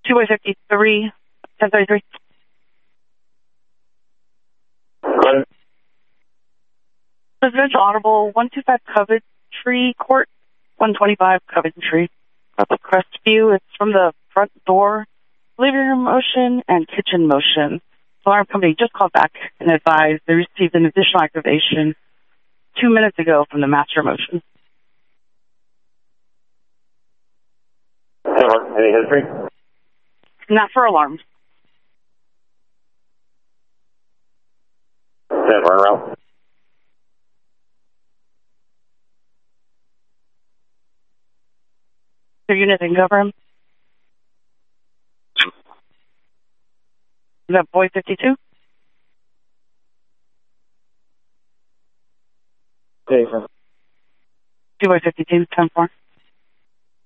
2-53, 1033. Residential Honorable 125 Coventry Court, 125 Coventry. Got the Crestview. It's from the front door, living room motion, and kitchen motion. The alarm company just called back and advised they received an additional activation 2 minutes ago from the master motion. Any history? Not for alarms. Turn around. Your unit in govern. Is that Boy 52? Jason. 2-52, 10-4.